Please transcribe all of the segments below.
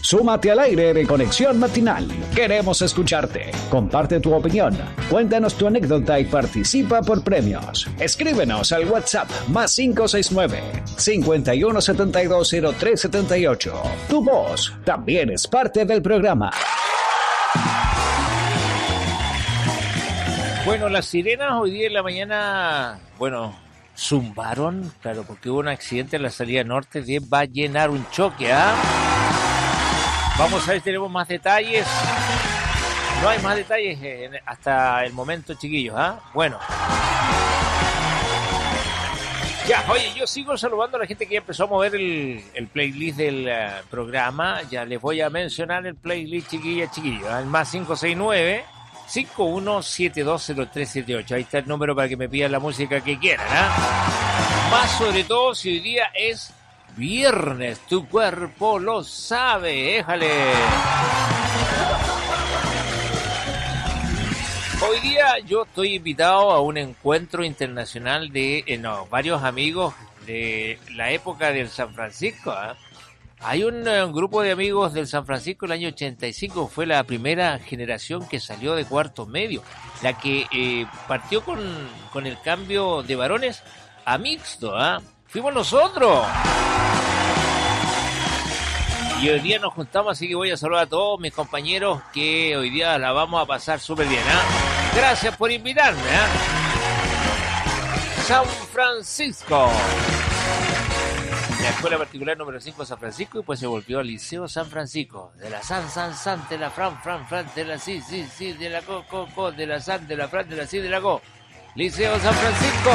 Súmate al aire de Conexión Matinal. Queremos escucharte. Comparte tu opinión. Cuéntanos tu anécdota y participa por premios. Escríbenos al WhatsApp +569 51720378. Tu voz también es parte del programa. Bueno, las sirenas hoy día en la mañana, zumbaron, claro, porque hubo un accidente en la salida norte de Vallenar, un choque, Vamos a ver si tenemos más detalles. No hay más detalles hasta el momento, chiquillos, Bueno. Ya, oye, yo sigo saludando a la gente que ya empezó a mover el playlist del programa. Ya les voy a mencionar el playlist, chiquillos, el +569 51720378. Ahí está el número para que me pidan la música que quieran, Más sobre todo si hoy día es viernes, tu cuerpo lo sabe, éjale. Hoy día yo estoy invitado a un encuentro internacional de varios amigos de la época del San Francisco. Hay un grupo de amigos del San Francisco el año 85, fue la primera generación que salió de cuarto medio, la que partió con el cambio de varones a mixto, Fuimos nosotros. Y hoy día nos juntamos, así que voy a saludar a todos mis compañeros que hoy día la vamos a pasar súper bien, Gracias por invitarme, San Francisco. La escuela particular número 5 San Francisco, y pues se volvió al Liceo San Francisco. De la San, de la Fran, de la sí, de la co, de la San, de la Fran, de la sí, de la co. Liceo San Francisco.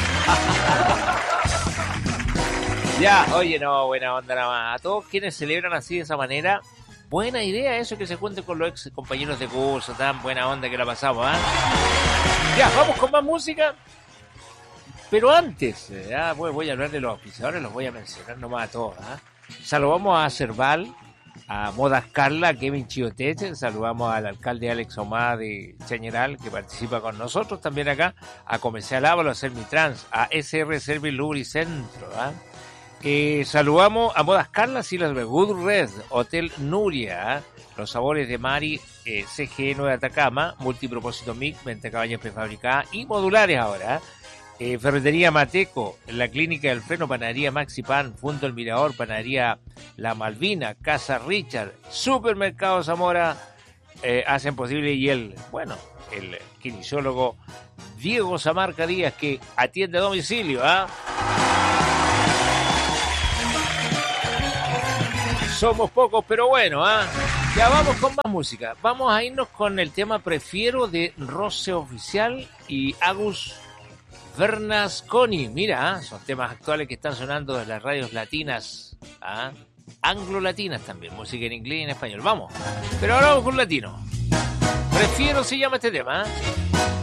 Ya, oye, no, buena onda nada más. A todos quienes celebran así de esa manera, buena idea eso, que se junten con los ex compañeros de curso, tan buena onda que la pasamos, Ya, vamos con más música. Pero antes, voy a hablar de los auspiciadores, los voy a mencionar nomás a todos, Saludamos a Cerval, a Modas Carla, a Kevin Chioteche, saludamos al alcalde Alex Omá de Chañaral, que participa con nosotros también acá, a Comercial Ávalo, a Servitrans, a SR Service Lubricentro, saludamos a Modas Carla, Silas Good Red, Hotel Nuria, Los Sabores de Mari, CGE Nueva Atacama, Multipropósito MIC, venta cabañas prefabricadas y modulares ahora, Ferretería Mateco, la Clínica del Freno, Panadería Maxi Pan, Punto El Mirador, Panadería La Malvina, Casa Richard, Supermercado Zamora, hacen posible, y el kinesiólogo Diego Samarca Díaz, que atiende a domicilio, Somos pocos, pero bueno, Ya vamos con más música. Vamos a irnos con el tema Prefiero de Roce Oficial y Agus Bernasconi. Mira, son temas actuales que están sonando de las radios latinas, anglo-latinas también, música en inglés y en español. Vamos, pero ahora vamos con latino. Prefiero se llama este tema,